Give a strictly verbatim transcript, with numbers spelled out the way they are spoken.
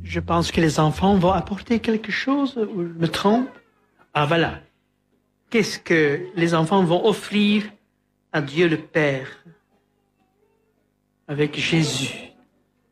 je pense que les enfants vont apporter quelque chose, ou je me trompe? Ah, voilà. Qu'est-ce que les enfants vont offrir à Dieu le Père avec Jésus?